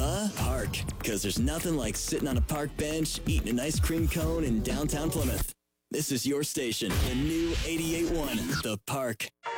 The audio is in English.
The Park. Because there's nothing like sitting on a park bench, eating an ice cream cone in downtown Plymouth. This is your station, the new 88.1, The Park.